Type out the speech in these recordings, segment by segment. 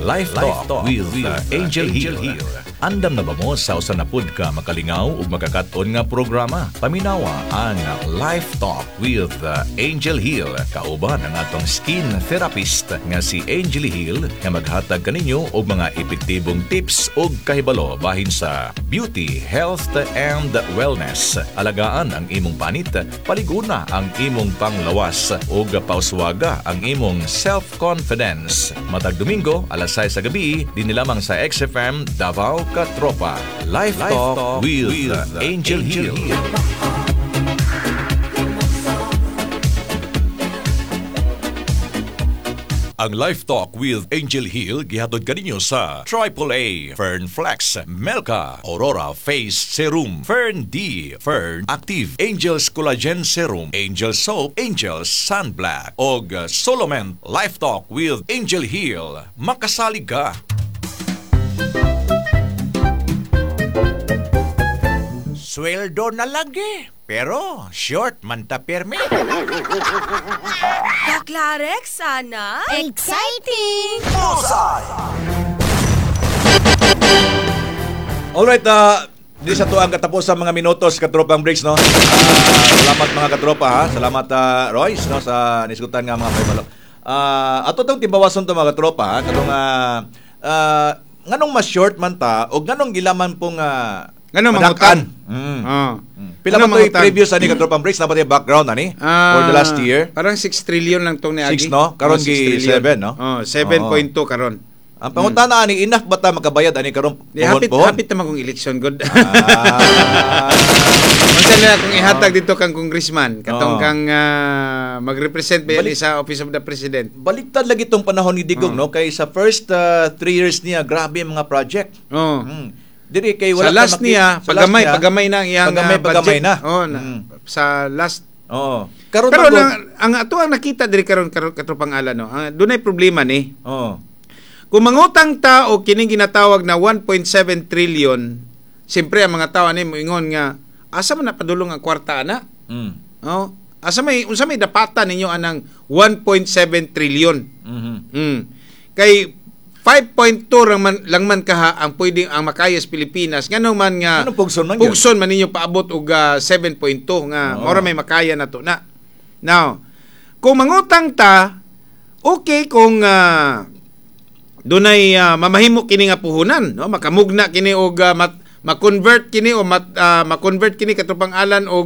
Life Talk with Angel Hill. Andam na ba mo sa usan na pud ka makalingaw ug magakaton nga programa? Paminawa ang Life Talk with Angel Hill. Kauban ang atong skin therapist nga si Angel Hill nga maghatag kaninyo og mga epektibong tips ug kahibalo bahin sa beauty, health and wellness. Alagaan ang imong panit, paliguna ang imong panglawas ug pauswaga ang imong self-confidence. Matag Domingo, alas 6 sa gabi, din lamang sa XFM Davao Katropa. Life Talk with Angel Hill. Ang Life Talk with Angel Hill gihatod kaninyo sa AAA, Fern Flex, Melka, Aurora Face Serum, Fern D, Fern Active, Angel's Collagen Serum, Angel Soap, Angel Sunblock, og Solomon. Life Talk with Angel Hill. Makasalig ka! Sweldo na lagi, pero short man ta permi. Kaklarek, sana? Exciting! Alright, di sa tuang katapos sa mga minutos katropang breaks, no? Salamat mga katropa, ha? Salamat Royce, no? Sa nisgutan nga mga paibalo. Ato tong timbawason to mga katropa, ha? Katong nganong mas short man ta o nganong gilaman pong Ganun madakan. Pila ba ito previous ani katropang breaks na ba background ani for the last year? Parang 6 trillion lang tong niagi. 6, no? Karon gi 7, no? 7.2 karon. Ang pangutana ani enough ba ta makabayad ani karon hapit naman kong election god. Unsa na kung ihatag dito kang congressman katong kang magrepresent ba sa Office of the President. Baliktad lagi tong panahon ni Digong, no? Kay sa first 3 years niya grabe ang mga project. Diri kay wala sa last niya pagamay na iyang pagamay na. Sa last karon pero ang ato ang nakita diri karon katropang ala, no. Dunay problema ni. Kung mangutang ta o kining ginatawag na 1.7 trillion, siyempre ang mga tao ni moingon nga asa man napadulong ang kwarta ana? Unsa may dapatan ninyo anang 1.7 trillion? Kay 5.2 lang man kaha ang pwedeng ang makayas Pilipinas. Nganong man nga pugson man ninyo paabot og 7.2 nga mora may makaya na to na. Now, kung mangutang ta, okay kung dunay mamahimo kini nga puhunan, no? Makamugna kini og ma-convert kini o ma-convert kini katupang alan og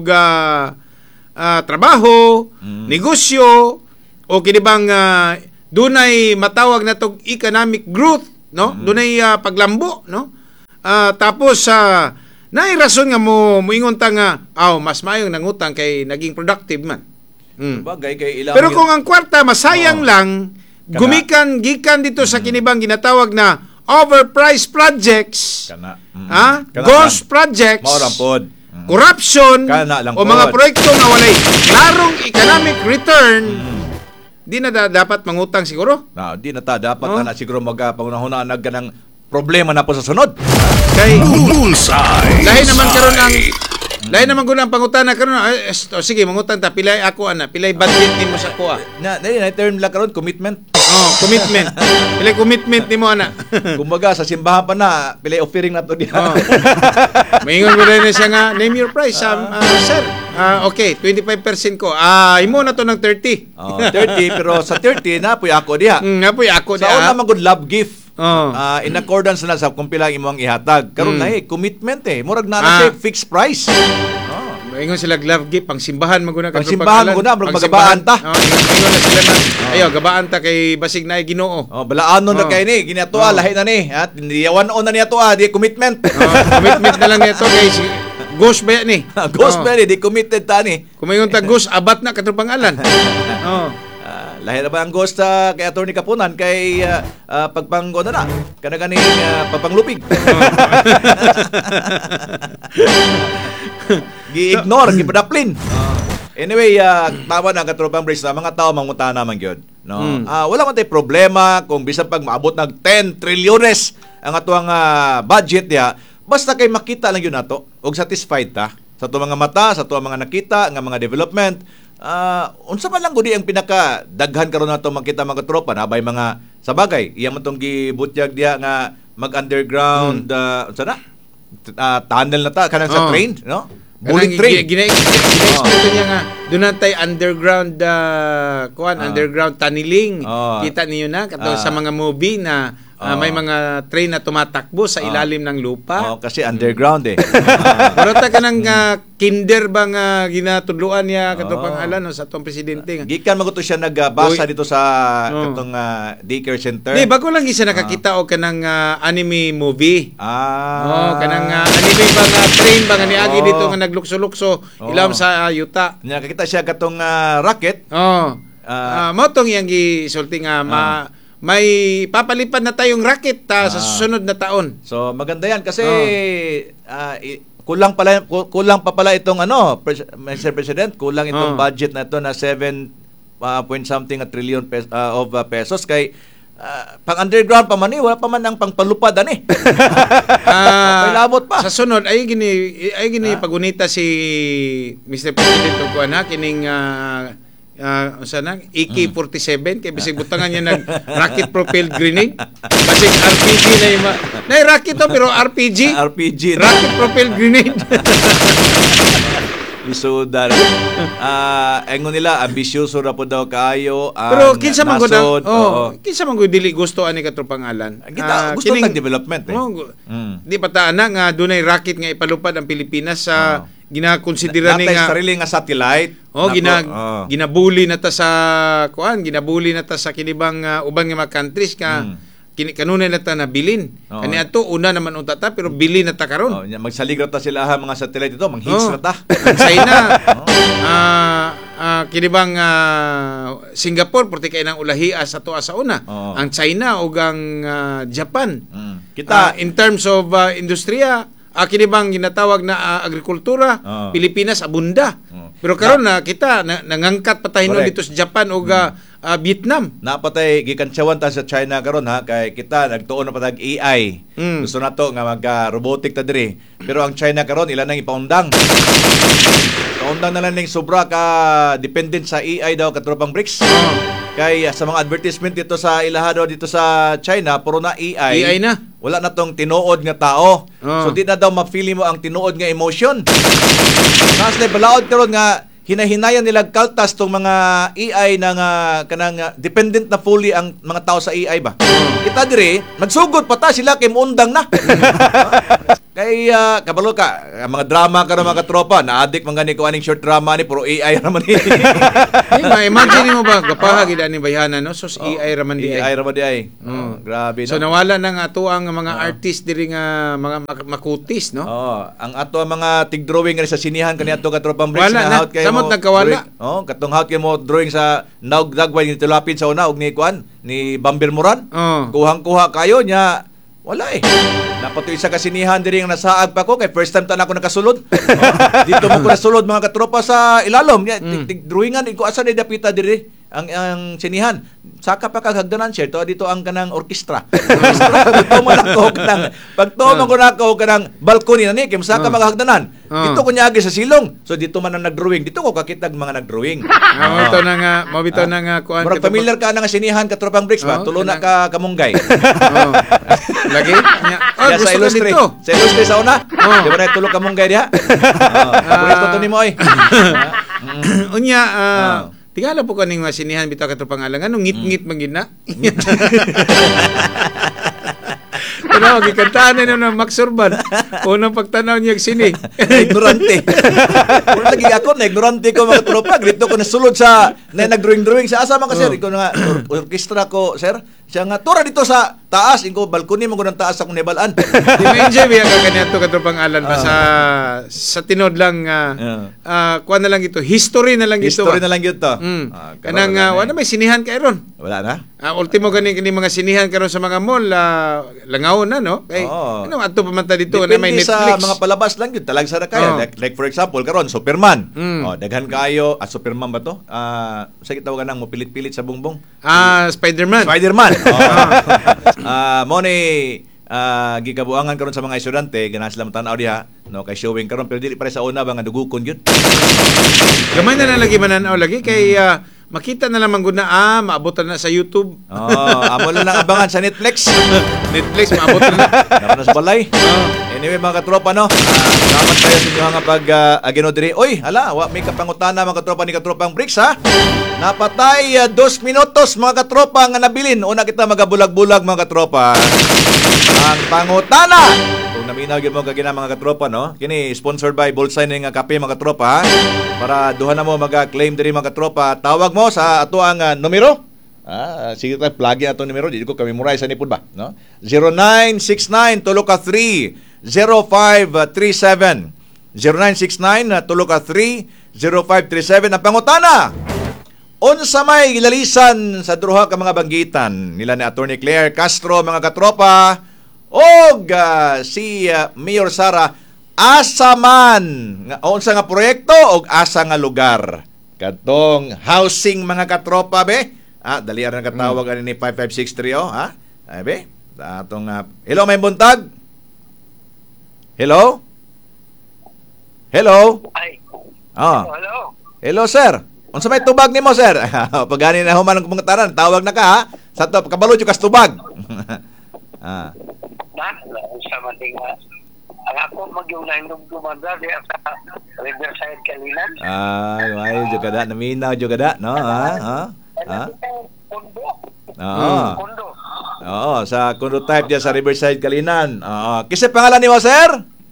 trabaho, negosyo o kini bang dunay matawag na tog economic growth, no? Dunay paglambo, no? Tapos naay rason nga moingon ta nga mas maayong nangutang kay naging productive man. Bagay kay ilang. Pero kung ang kwarta masayang lang gikan dito sa kinibang ginatawag na overpriced projects, ghost projects, maurampod, corruption o mga proyekto nga walay larong economic return, di na dapat mangutang siguro. Di na ta dapat na siguro magpangunahuna nagganang problema na po sa sunod. Kay lahi naman gud ang pangutana karon. Sige, mangutang ta pilay ako ana, pilay budget nimo sa kuha. Na term la karon commitment. Commitment. Pilay commitment nimo ana. Kumbaga sa simbahan pa na pilay offering na to diha. Maingon ko na siya nga name your price, sir. Okay, 25% ko. Imo na to ng 30. 30 pero sa 30 na puy ako diha. Napuy ako diha. Sa una man gud love gift. In accordance na sa kung pila imong ihatag. Karon na commitment murag na siya fixed price. Ingon sila love gift pang simbahan maguna ka simbahan maguna murag magabaan ta. Ingon na sila na ayo gabaan ta kay basig na Ginoo. Balaanon na kay ni ginatua lahi na ni at diyawan on na niya to di commitment. Commitment na lang nito kay ghost ba ni? Ghost ba ni di committed ta ni. Kumayon ta ghost abat na katupang alan. Lahi na ba ang ghost kay Attorney Kapunan kay pagpanggo na kanaganing papanglupig. Gi-ignore, gipadaplin. Anyway, tama na katropang brace na mga tao mangunta naman gyud, no. Wala man tay problema kung bisan pag maabot nag 10 trilyones ang atuang budget ya. Basta kay makita lang yun nato og satisfied ta sa to mga mata, sa to mga nakita nga mga development. Unsa man lang gudi ang pinaka daghan karon nato makita mga tropa na bay mga Sa bagay, iyang matong gibutyag diha nga mag-underground sana tunnel na ta kanang sa train, no? Bullet train. Gina-explain niya nga doon natay underground underground tunneling. Kita niyo na kato sa mga movie na may mga train na tumatakbo sa ilalim ng lupa. Kasi underground Pero ta kanang kinder ba nga ginatudluan niya kato pangalan no, sa atong presidente nga. Gikan maguto siya nagbasa dito sa katong daycare center. Di bago lang isa nakakita og kanang anime movie. Kanang anime ba nga train ba nga niagi dito nga naglukso-lukso ilam sa yuta. Nakakita siya katong rocket. Mo tong iyang gisulti nga may papalipad na tayong rocket sa susunod na taon. So maganda yan kasi kulang pa pala itong Mr. President, kulang itong budget na ito na 7 point something trillion of pesos kay pang underground pa man wala pa man ang pangpalupad labot pa. Sa sunod ay gini pagunita si Mr. President ug kuan kining AK-47 kay bisig butangan niya nag rocket propelled grenade basig RPG na rocket to pero RPG rocket propelled grenade. Isudan. Engon nila ambisyoso ra po daw kaayo ang pero kinsa man gud kinsa man gud dili gusto ani katropang alan. Gusto tag development Di pa ta ana nga dunay rocket nga ipalupad ang Pilipinas sa ginakonsidera ni nga sarili nga satellite. Ginabuli na ta sa ginabuli na ta sa kinibang ubang nga mga countries ka kanunay na ta na bilin. Kani ato una naman unta ta pero bilin na ta karon. Magsaligot ta sila mga satellite ito, manghits na ta. Ang China kinibang Singapore porti kay nang ulahia sa tuwa sa una. Ang China ug ang Japan. Kita in terms of industriya kinibang ginatawag na agrikultura, Pilipinas abunda. Pero karon na kita nangangkat patahinon dito sa Japan ug Vietnam. Napatay gikantsawan ta sa China karon kay kita nagtuon na patag AI. Gusto nato nga mag-robotic ta diri. Pero ang China karon ila nang ipaundang. Kaundang na lang ning sobra ka dependent sa AI daw katropang BRICS. Kay sa mga advertisement dito sa ilahado dito sa China puro na AI. AI na. Wala na tong tinuod nga tao. So di na daw ma-feel mo ang tinuod nga emotion. Mas na balaod karon nga hinahinayan nila kaltas tong mga AI na kanang dependent na fully ang mga tao sa AI ba. Kita diri magsugod pa ta sila kay muundang na. Kay kabalo ka mga drama ka mga katropa na-addict man gani ko aning short drama ni puro AI raman ni. Imagine mo ba gapaha gid ani bayhanan no sos AI raman di. AI raman di ay. Grabe no. So nawala na nga ato ang mga artist diri nga mga makutis no. Ang ato ang mga tig-drawing sa sinihan kani ato katropang breaks na out kay samot nagkawala. Katong haut kay mo drawing sa dagway ni Tilapin sa una og ni kuan ni Bambir Moran. Kuhang-kuha kayo nya wala Napatoy sa kasinihan diri nga nasaag pa ko kay first time ta na ako nakasulod. Dito mo ko nasulod mga katropa sa ilalom. Drawingan ko asa ni dapita diri ang sinihan. Saka pa kagagdanan siya dito ang kanang orkestra. Dito mo nako kanang pagtumo ko nako kanang balcony na ni kay saka magagdanan. Dito ko niagi sa silong. So dito man ang nagdrawing. Dito ko kakitag mga nagdrawing. Ito na nga kuan. Murag familiar ka na nga sinihan katropang bricks ba? Tulo na ka kamunggay. Lagi nya. Sa ilustre. Sa ilustre sa una. Di ba na tulo kamunggay diha? Purito to nimo ay. Unya tingala po kaning mga sinihan bitaw katropang alang anong ngit-ngit magina. Ano, gikantaan na ng Max Urban. Unang pagtanaw niya sini. Ignorante. Kung lagi ako, ignorante ko mga tropa. Dito ko nasulod sa nag-drawing-drawing sa asa man ka, sir. Ikaw na nga, orkestra ko, sir. Siya nga, tura dito sa taas. Ikaw, balkoni mo ko ng taas akong nebalaan. Di mo enjoy biya ka kanito katropang alan ba sa tinod lang, kuha na lang ito. History na lang ito. History na lang ito. Kanang, wala may sinihan ka ron. Wala na? Ultimo kani mga sinihan karon sa mga mall, langaw na, no? Kay, ano, ato pa man ta dito na may Netflix. Sa mga palabas lang yun, talag sa kaya. Like for example, karon Superman. Daghan kayo, Superman ba to? Sa kitawagan nang mo pilit-pilit sa bungbong. Spider-Man. Mo ni gikabuangan karon sa mga estudyante ganahan sila tan-aw diha no kay showing karon pero dili pare sa una ba nga dugukon gyud gamay na lagi mananaw lagi kay makita na naman gud na maabotan na sa YouTube. Amo lang ang abangan sa Netflix. Netflix maabotan na. Naman na sa balay. Anyway, mga katropa, no? Salamat tayo sa inyo nga pag diri. Oy, hala, may kapangutana mga katropa ni Katropang Bricks, ha? Napatay 2 minutos, mga katropa, nga nabilin. Una kita magabulag-bulag, mga katropa. Ang pangutana! Kung naminaw yun mo kagina mga katropa, no? Kini, sponsored by Bullseye nga kape, mga katropa, ha? Para duha na mo mag-claim diri, mga katropa. Tawag mo sa ato ang numero. Sige tayo, plug-in atong numero. Dito ko kami muray sa nipod ba? No? 0969-303-0537. 0969-303-0537. Ang pangutana! Unsa may gilalisan sa duha ka mga banggitan nila ni Attorney Claire Castro, mga katropa, og si Mayor Sara, asa man nga unsa nga proyekto og asa nga lugar kadtong housing, mga katropa be? Dali ra katawag ani ni 5563 ha? Ay be? Atong hello, may buntag? Hello? Hello? Ay. Hello. Hello, sir. Unsa may tubag nimo, sir? Pag gani na human ang pangutaran, tawag na ka, ha? Sa to kabalo jud kas tubag. Sa mating ang ako magyung nainom gumanda di sa Riverside Kalinan. Ay jud kada naminaw jud kada, no? Kondo. Kondo. Oo, sa condo type diya sa Riverside Kalinan. Kisa pangalan nimo, sir?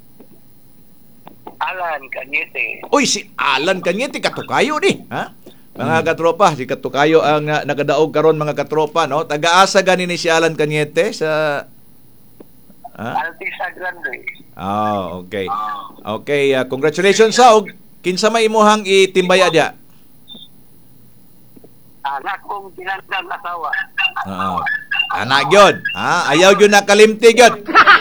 Alan Cañete. Uy, si Alan Cañete, katukayo ni, ha? Mga katropa, si katukayo ang nakadaog karon, mga katropa, no? Taga-asa gani ni si Alan Cañete sa Altisa Grande. Okay. Okay, congratulations sa og kinsa may imuhang itimbaya dia. Anak kong tinandang asawa. Anak gyud, ayaw gyud nakalimti gyud.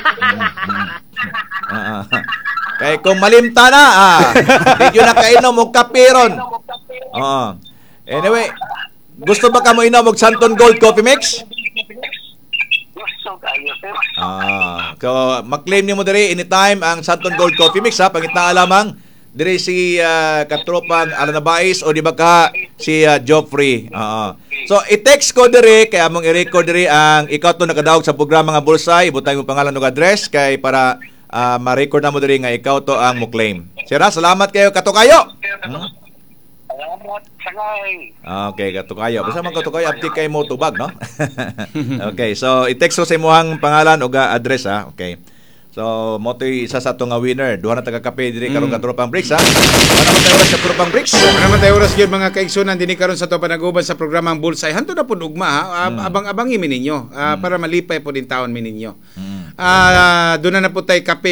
Kay kung malimta na, di yun nakainom og kapiron. Anyway, gusto ba ka mo inom og Santon Gold Coffee Mix? Gusto kayo, sir. So, mag-claim niyo mo diri anytime ang Santon Gold Coffee Mix, ha? Pangita lamang diri si katropang Alanabais o di ba ka si Joffrey. So, i-text ko diri, kaya mong i-record diri ang ikaw to nakadaog sa programa nga Bullseye. Ibutay mo pangalan ug address kay para ma-record na mo diri nga ikaw to ang mo claim. Sira, salamat kayo katukayo. Salamat sangay. Okay, katukayo. Basta man katukayo apti kay mo tubag, no? Okay, so i-text ko sa imong pangalan ug address, ha. Okay. So, mo to isa sa nga winner. Duha na taga-kape diri karon Katropang Bricks, ha. Ano man tayo oras sa Katropang Bricks? Ano man tayo oras gyud, mga kaigsunan, dinhi karon sa to panaguban sa programang Bullseye. Hanto na pud ugma, ha. Abang-abangi mi ninyo para malipay po din taon mi ninyo. Doon na po tayo kape